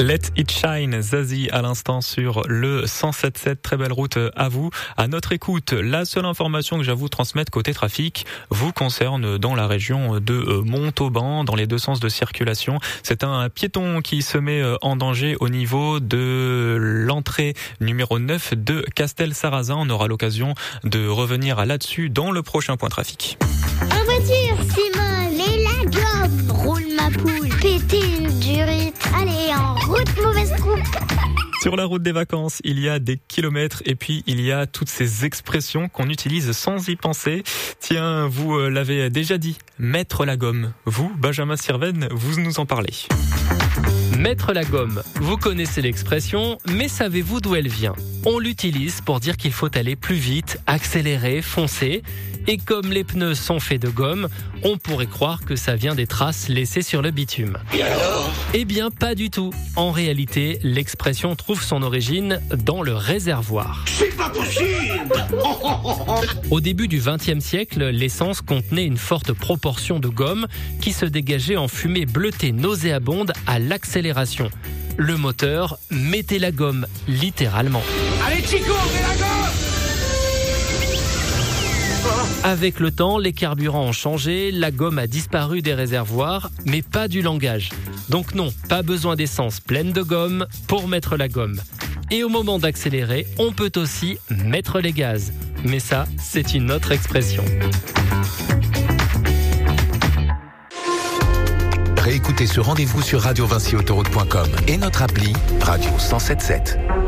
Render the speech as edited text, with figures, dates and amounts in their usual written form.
Let It Shine, Zazie à l'instant sur le 107.7. Très belle route à vous, à notre écoute. La seule information que j'ai à vous transmettre côté trafic vous concerne dans la région de Montauban, dans les deux sens de circulation. C'est un piéton qui se met en danger au niveau de l'entrée numéro 9 de Castel-Sarrazin. On aura l'occasion de revenir là-dessus dans le prochain point trafic. En voiture, Simone, et la gomme, roule ma poule, péter une durite. Allez, en route, mauvaise coupe. Sur la route des vacances, il y a des kilomètres et puis il y a toutes ces expressions qu'on utilise sans y penser. Tiens, vous l'avez déjà dit, mettre la gomme. Vous, Benjamin Sirven, vous nous en parlez. Mettre la gomme, vous connaissez l'expression, mais savez-vous d'où elle vient ? On l'utilise pour dire qu'il faut aller plus vite, accélérer, foncer. Et comme les pneus sont faits de gomme, on pourrait croire que ça vient des traces laissées sur le bitume. Et alors ? Eh bien, pas du tout. En réalité, l'expression trouve son origine dans le réservoir. C'est pas possible ! Au début du XXe siècle, l'essence contenait une forte proportion de gomme qui se dégageait en fumée bleutée nauséabonde à l'accélération. Le moteur mettait la gomme, littéralement. Allez Chico, mets la gomme ! Avec le temps, les carburants ont changé, la gomme a disparu des réservoirs, mais pas du langage. Donc non, pas besoin d'essence pleine de gomme pour mettre la gomme. Et au moment d'accélérer, on peut aussi mettre les gaz. Mais ça, c'est une autre expression. Réécoutez ce rendez-vous sur radiovincyautoroute.com et notre appli Radio 107.7.